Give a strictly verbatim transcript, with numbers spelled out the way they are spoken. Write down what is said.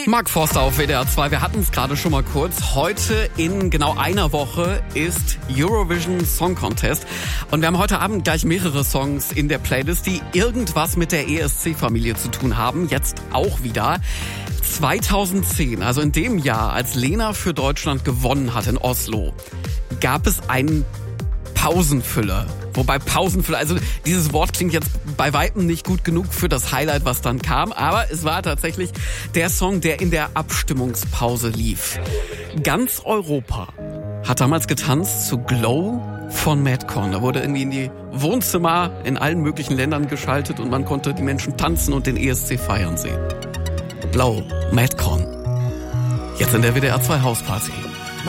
Mark Forster auf W D R zwei. Wir hatten es gerade schon mal kurz. Heute in genau einer Woche ist Eurovision Song Contest. Und wir haben heute Abend gleich mehrere Songs in der Playlist, die irgendwas mit der E S C-Familie zu tun haben. Jetzt auch wieder. zweitausendzehn, also in dem Jahr, als Lena für Deutschland gewonnen hat in Oslo, gab es einen Pausenfüller. Wobei Pausenfüller, also dieses Wort klingt jetzt bei weitem nicht gut genug für das Highlight, was dann kam. Aber es war tatsächlich der Song, der in der Abstimmungspause lief. Ganz Europa hat damals getanzt zu Glow von Madcon. Da wurde irgendwie in die Wohnzimmer in allen möglichen Ländern geschaltet und man konnte die Menschen tanzen und den E S C feiern sehen. Glow, Madcon. Jetzt in der W D R zwei Hausparty.